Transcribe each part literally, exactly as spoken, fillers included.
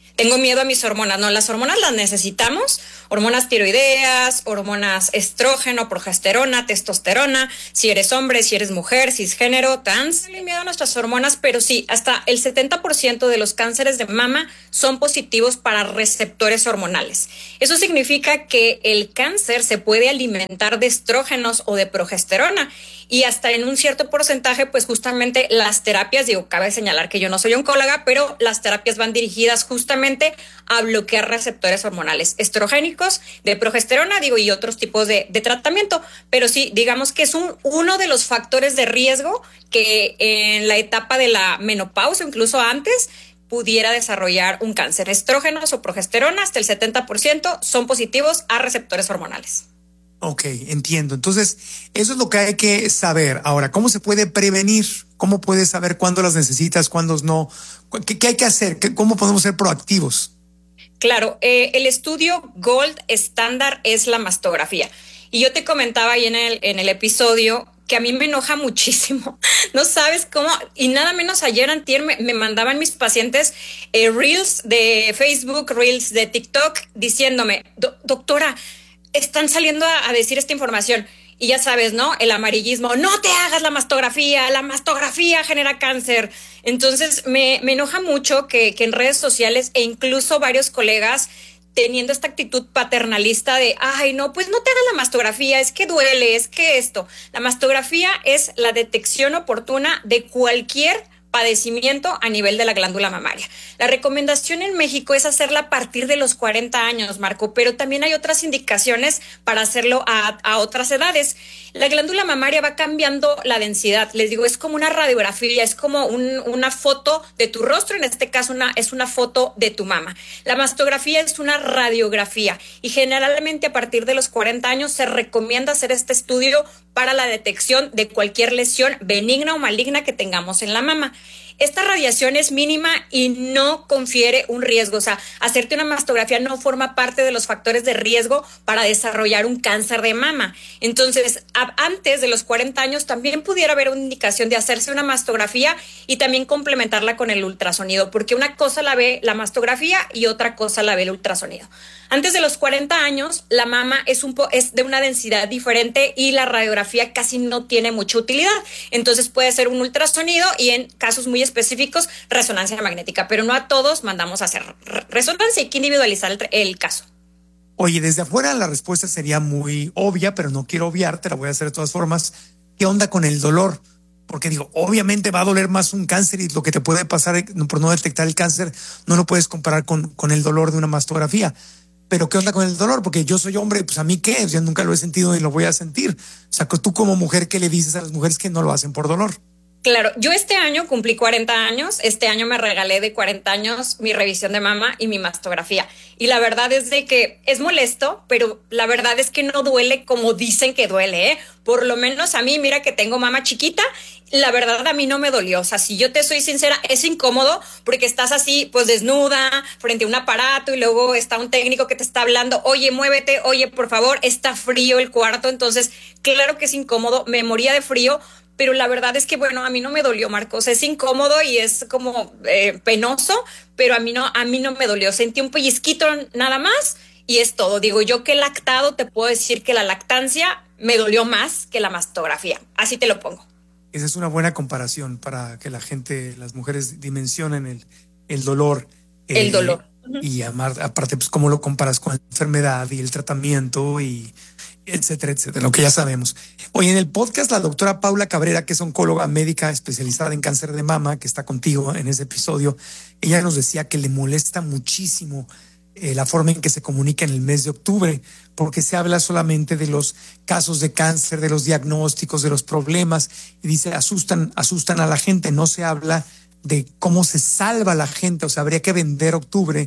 tengo miedo a mis hormonas. No, las hormonas las necesitamos, hormonas tiroideas, hormonas estrógeno, progesterona, testosterona, si eres hombre, si eres mujer, cisgénero, trans. Tengo miedo a nuestras hormonas, pero sí, hasta el setenta por ciento de los cánceres de mama son positivos para receptores hormonales. Eso significa que el cáncer se puede alimentar de estrógenos o de progesterona, y hasta en un cierto porcentaje, pues justamente las terapias, digo, cabe señalar que yo no soy oncóloga, pero las terapias van dirigidas justamente a bloquear receptores hormonales estrogénicos, de progesterona, digo, y otros tipos de, de tratamiento. Pero sí, digamos que es un, uno de los factores de riesgo que en la etapa de la menopausia, incluso antes, pudiera desarrollar un cáncer. Estrógenos o progesterona, hasta el setenta por ciento son positivos a receptores hormonales. Ok, entiendo. Entonces, eso es lo que hay que saber. Ahora, ¿cómo se puede prevenir? ¿Cómo puedes saber cuándo las necesitas, cuándo no? ¿Qué, qué hay que hacer? ¿Qué, ¿Cómo podemos ser proactivos? Claro, eh, el estudio Gold estándar es la mastografía. Y yo te comentaba ahí en el, en el episodio que a mí me enoja muchísimo. No sabes cómo, y nada menos ayer antier me, me mandaban mis pacientes eh, reels de Facebook, reels de TikTok, diciéndome, doctora, están saliendo a, a decir esta información. Y ya sabes, ¿no? El amarillismo, no te hagas la mastografía, la mastografía genera cáncer. Entonces me, me enoja mucho que, que en redes sociales e incluso varios colegas teniendo esta actitud paternalista de, ay, no, pues no te hagas la mastografía, es que duele, es que esto. La mastografía es la detección oportuna de cualquier padecimiento a nivel de la glándula mamaria. La recomendación en México es hacerla a partir de los cuarenta años, Marco, pero también hay otras indicaciones para hacerlo a, a otras edades. La glándula mamaria va cambiando la densidad. Les digo, es como una radiografía, es como un, una foto de tu rostro, en este caso una, es una foto de tu mama. La mastografía es una radiografía y generalmente a partir de los cuarenta años se recomienda hacer este estudio para la detección de cualquier lesión benigna o maligna que tengamos en la mama. Esta radiación es mínima y no confiere un riesgo. O sea, hacerte una mastografía no forma parte de los factores de riesgo para desarrollar un cáncer de mama. Entonces, a, antes de los cuarenta años también pudiera haber una indicación de hacerse una mastografía y también complementarla con el ultrasonido, porque una cosa la ve la mastografía y otra cosa la ve el ultrasonido. Antes de los cuarenta años, la mama es, un po- es de una densidad diferente y la radiografía casi no tiene mucha utilidad. Entonces puede ser un ultrasonido y en casos muy específicos resonancia magnética, pero no a todos mandamos a hacer resonancia, hay que individualizar el, el caso. Oye, desde afuera la respuesta sería muy obvia, pero no quiero obviar, te la voy a hacer de todas formas. ¿Qué onda con el dolor? Porque digo, obviamente va a doler más un cáncer y lo que te puede pasar por no detectar el cáncer no lo puedes comparar con, con el dolor de una mastografía. Pero ¿qué onda con el dolor? Porque yo soy hombre, pues a mí qué, yo nunca lo he sentido y lo voy a sentir. O sea, tú como mujer, ¿qué le dices a las mujeres que no lo hacen por dolor? Claro, yo este año cumplí cuarenta años, este año me regalé de cuarenta años mi revisión de mama y mi mastografía. Y la verdad es de que es molesto, pero la verdad es que no duele como dicen que duele, ¿eh? Por lo menos a mí, mira que tengo mama chiquita, la verdad a mí no me dolió. O sea, si yo te soy sincera, es incómodo porque estás así, pues desnuda, frente a un aparato y luego está un técnico que te está hablando, oye, muévete, oye, por favor, está frío el cuarto. Entonces, claro que es incómodo, me moría de frío. Pero la verdad es que, bueno, a mí no me dolió, Marcos. Es incómodo y es como eh, penoso, pero a mí no, a mí no me dolió. Sentí un pellizquito nada más y es todo. Digo, yo que he lactado, te puedo decir que la lactancia me dolió más que la mastografía. Así te lo pongo. Esa es una buena comparación para que la gente, las mujeres dimensionen el, el dolor. El eh, dolor. Y amar, aparte, pues, cómo lo comparas con la enfermedad y el tratamiento y etcétera, etcétera, lo que ya sabemos. Hoy en el podcast, la doctora Paula Cabrera, que es oncóloga médica especializada en cáncer de mama, que está contigo en ese episodio, ella nos decía que le molesta muchísimo eh, la forma en que se comunica en el mes de octubre, porque se habla solamente de los casos de cáncer, de los diagnósticos, de los problemas, y dice, asustan, asustan a la gente, no se habla de cómo se salva la gente. O sea, habría que vender octubre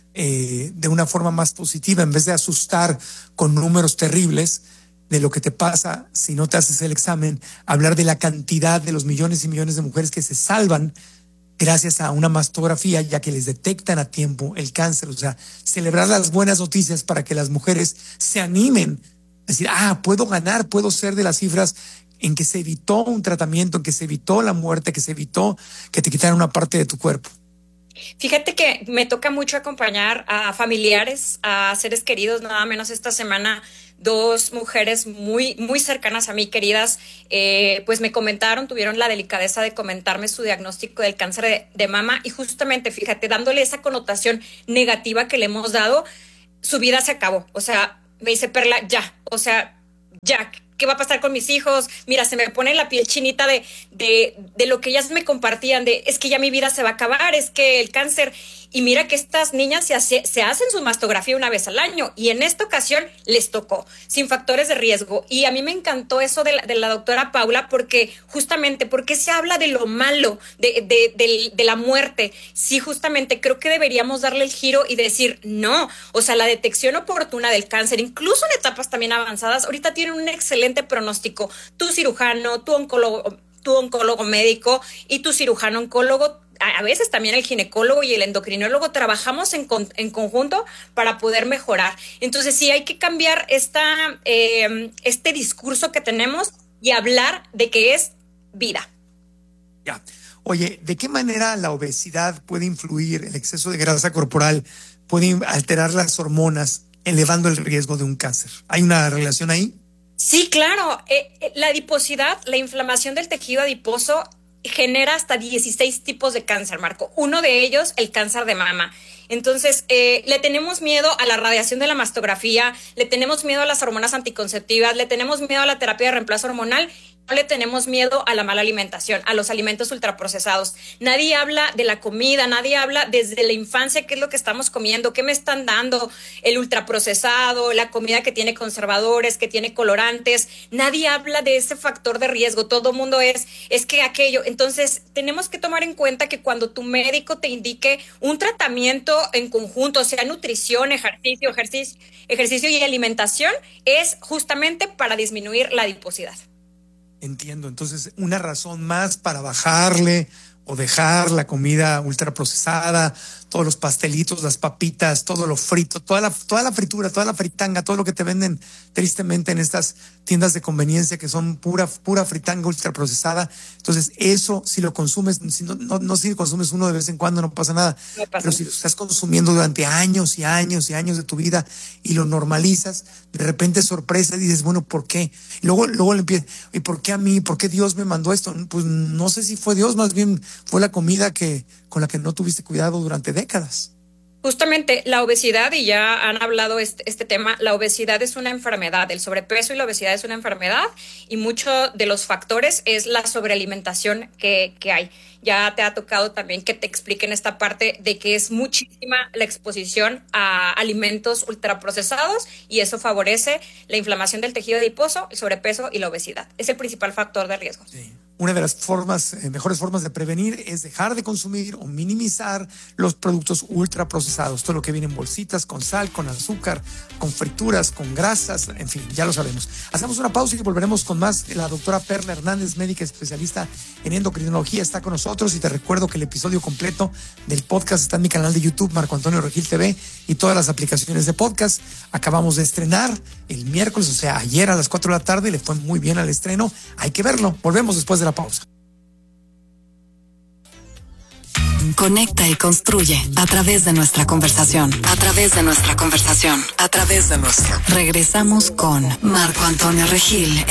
Eh, de una forma más positiva, en vez de asustar con números terribles de lo que te pasa si no te haces el examen, hablar de la cantidad de los millones y millones de mujeres que se salvan gracias a una mastografía, ya que les detectan a tiempo el cáncer. O sea, celebrar las buenas noticias para que las mujeres se animen a decir, ah, puedo ganar, puedo ser de las cifras en que se evitó un tratamiento, en que se evitó la muerte, que se evitó que te quitaran una parte de tu cuerpo. Fíjate que me toca mucho acompañar a familiares, a seres queridos, nada menos esta semana. Dos mujeres muy, muy cercanas a mí, queridas, eh, pues me comentaron, tuvieron la delicadeza de comentarme su diagnóstico del cáncer de, de mama y justamente, fíjate, dándole esa connotación negativa que le hemos dado, su vida se acabó. O sea, me dice Perla, ya, o sea, ya, ¿qué va a pasar con mis hijos? Mira, se me pone la piel chinita de, de, de lo que ellas me compartían, de es que ya mi vida se va a acabar, es que el cáncer... Y mira que estas niñas se, hace, se hacen su mastografía una vez al año y en esta ocasión les tocó, sin factores de riesgo. Y a mí me encantó eso de la, de la doctora Paula porque justamente, porque se habla de lo malo, de, de, de, de la muerte. Sí, justamente creo que deberíamos darle el giro y decir no. O sea, la detección oportuna del cáncer, incluso en etapas también avanzadas, ahorita tienen un excelente pronóstico. Tu cirujano, tu oncólogo, tu oncólogo médico y tu cirujano oncólogo, a veces también el ginecólogo y el endocrinólogo trabajamos en, con, en conjunto para poder mejorar. Entonces sí hay que cambiar esta, eh, este discurso que tenemos y hablar de que es vida. Ya. Oye, ¿de qué manera la obesidad puede influir, el exceso de grasa corporal puede alterar las hormonas, elevando el riesgo de un cáncer? ¿Hay una relación ahí? Sí, claro. Eh, eh, la adiposidad, la inflamación del tejido adiposo genera hasta dieciséis tipos de cáncer, Marco. Uno de ellos, el cáncer de mama. Entonces, eh, le tenemos miedo a la radiación de la mastografía, le tenemos miedo a las hormonas anticonceptivas, le tenemos miedo a la terapia de reemplazo hormonal, no le tenemos miedo a la mala alimentación, a los alimentos ultraprocesados. Nadie habla de la comida, nadie habla desde la infancia qué es lo que estamos comiendo, qué me están dando, el ultraprocesado, la comida que tiene conservadores, que tiene colorantes. Nadie habla de ese factor de riesgo. Todo mundo es, es que aquello. Entonces, tenemos que tomar en cuenta que cuando tu médico te indique un tratamiento en conjunto, sea nutrición, ejercicio, ejercicio, ejercicio y alimentación, es justamente para disminuir la adiposidad. Entiendo, entonces una razón más para bajarle o dejar la comida ultraprocesada, todos los pastelitos, las papitas, todo lo frito, toda la, toda la fritura, toda la fritanga, todo lo que te venden tristemente en estas tiendas de conveniencia que son pura, pura fritanga ultraprocesada. Entonces eso, si lo consumes, si no, no, no si consumes uno de vez en cuando no pasa nada, no pasa. Pero si lo estás consumiendo durante años y años y años de tu vida y lo normalizas, de repente sorpresa y dices, bueno, ¿por qué? Y luego, luego le empiezas, ¿y por qué a mí? ¿Por qué Dios me mandó esto? Pues no sé si fue Dios, más bien fue la comida que con la que no tuviste cuidado durante décadas. Justamente la obesidad, y ya han hablado este, este tema, la obesidad es una enfermedad, el sobrepeso y la obesidad es una enfermedad y muchos de los factores es la sobrealimentación que, que hay. Ya te ha tocado también que te expliquen esta parte de que es muchísima la exposición a alimentos ultraprocesados y eso favorece la inflamación del tejido adiposo, el sobrepeso y la obesidad. Es el principal factor de riesgo. Sí. Una de las formas, eh, mejores formas de prevenir es dejar de consumir o minimizar los productos ultraprocesados. Todo lo que viene en bolsitas, con sal, con azúcar, con frituras, con grasas, en fin, ya lo sabemos. Hacemos una pausa y volveremos con más. La doctora Perla Hernández, médica especialista en endocrinología, está con nosotros y te recuerdo que el episodio completo del podcast está en mi canal de YouTube, Marco Antonio Regil T V, y todas las aplicaciones de podcast. Acabamos de estrenar el miércoles, o sea, ayer a las cuatro de la tarde, le fue muy bien al estreno. Hay que verlo. Volvemos después de la pausa. Conecta y construye a través de nuestra conversación, a través de nuestra conversación, a través de nuestra. Regresamos con Marco Antonio Regil